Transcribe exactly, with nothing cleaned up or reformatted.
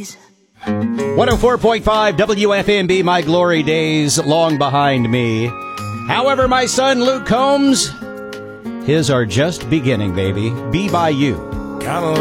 days. one oh four point five W F M B, my glory days long behind me. However, my son Luke Combs, his are just beginning, baby. Be by you. Kinda